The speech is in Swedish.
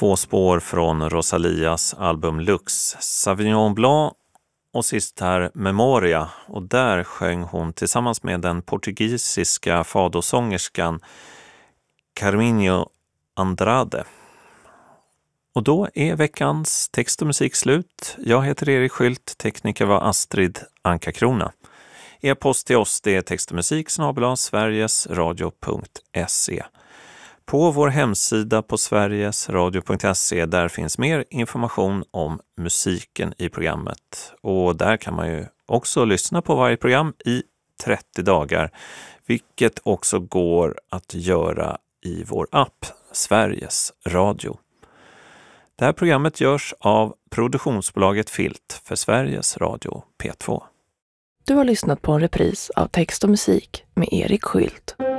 2 spår från Rosalias album Lux, Sauvignon Blanc och sist här Memoria, och där sjöng hon tillsammans med den portugisiska fadosångerskan Carminho Andrade. Och då är veckans text och musik slut. Jag heter Erik Skylt, tekniker var Astrid Anka-Krona. E-post till oss det är textomusik@sverigesradio.se. På vår hemsida på sverigesradio.se där finns mer information om musiken i programmet. Och där kan man ju också lyssna på varje program i 30 dagar, vilket också går att göra i vår app Sveriges Radio. Det här programmet görs av produktionsbolaget Filt för Sveriges Radio P2. Du har lyssnat på en repris av Text och musik med Erik Skylt.